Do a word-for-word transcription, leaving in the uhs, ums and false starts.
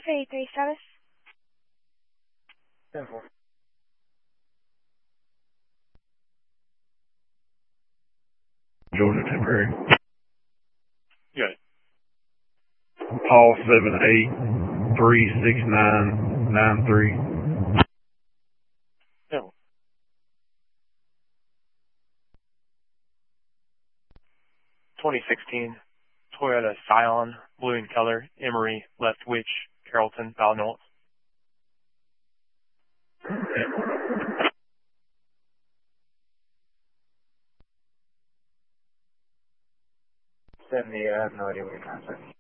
eighty-three status. ten four. Georgia temporary. Good. Paul seven eight three six nine nine three. No. twenty sixteen Toyota Scion, blue in color, Emory, Left Witch, Carrollton, Valnolt. seventy, I have no idea what you're trying to say.